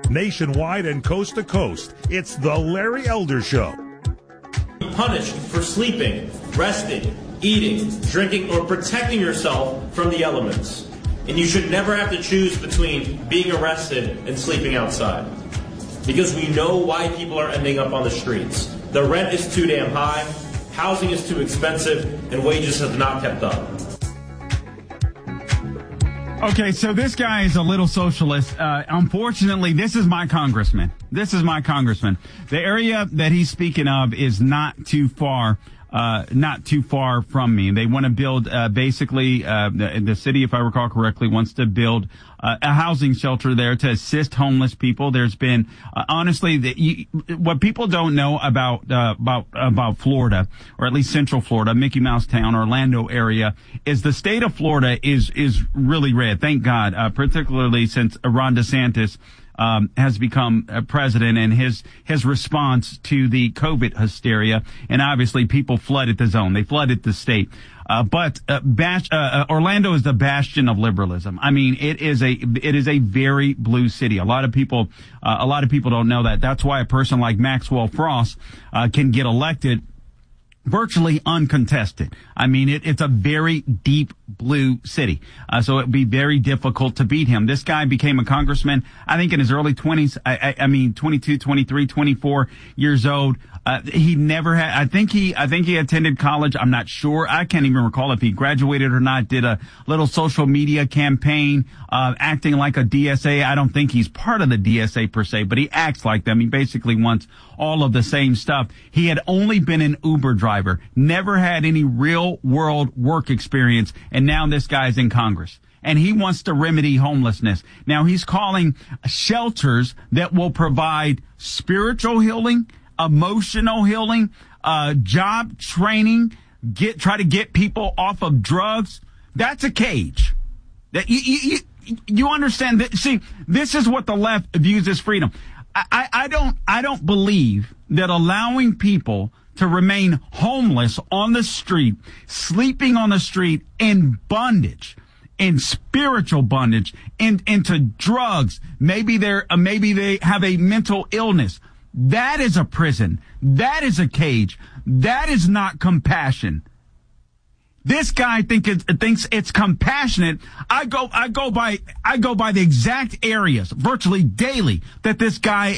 Nationwide and coast to coast, it's the Larry Elder Show. Punished for sleeping, resting, eating, drinking, or protecting yourself from the elements. And you should never have to choose between being arrested and sleeping outside. Because we know why people are ending up on the streets. The rent is too damn high, housing is too expensive, and wages have not kept up. Okay, so this guy is a little socialist. Unfortunately, this is my congressman. The area that he's speaking of is not too far from me. They want to build, the city, if I recall correctly, wants to build a housing shelter there to assist homeless people. There's been, honestly, what people don't know about Florida, or at least Central Florida, Mickey Mouse Town, Orlando area, is the state of Florida is really red. Thank God, particularly since Ron DeSantis has become president, and his response to the COVID hysteria. And obviously people flooded the zone. They flooded the state. But Orlando is the bastion of liberalism. I mean, it is a very blue city. A lot of people don't know that. That's why a person like Maxwell Frost, can get elected virtually uncontested. I mean, it's a very deep blue city. So it'd be very difficult to beat him. This guy became a congressman, I think, in his early 20s. I mean, 22, 23, 24 years old. He never had, I think he attended college. I'm not sure. I can't even recall if he graduated or not. Did a little social media campaign, acting like a DSA. I don't think he's part of the DSA per se, but he acts like them. He basically wants all of the same stuff. He had only been an Uber driver, never had any real world work experience. And now this guy's in Congress. And he wants to remedy homelessness. Now he's calling shelters that will provide spiritual healing, emotional healing, job training, try to get people off of drugs. That's a cage. That you understand that? See, this is what the left views as freedom. I don't believe that allowing people to remain homeless on the street, sleeping on the street, in bondage, in spiritual bondage, into drugs. Maybe they have a mental illness. That is a prison. That is a cage. That is not compassion. This guy thinks it's compassionate. I go by the exact areas virtually daily that this guy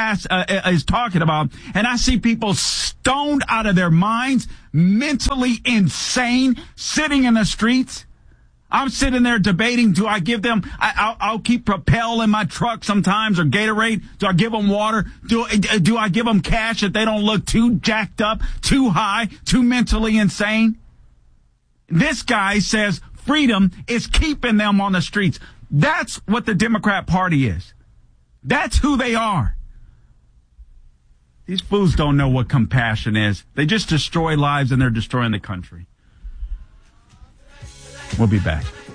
is talking about, and I see people stoned out of their minds, mentally insane, sitting in the streets. I'm sitting there debating, do I give them, I'll keep Propel in my truck sometimes, or Gatorade. Do I give them water? Do I give them cash if they don't look too jacked up, too high, too mentally insane? This guy says freedom is keeping them on the streets. That's what the Democrat Party is. That's who they are. These fools don't know what compassion is. They just destroy lives, and they're destroying the country. We'll be back.